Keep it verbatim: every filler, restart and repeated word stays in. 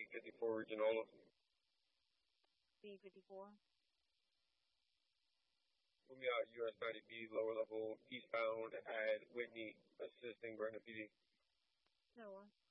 fifty-four Regional. B fifty-four. Put me out U S ninety B, lower level, eastbound at Whitney, assisting Brenda P D. No one.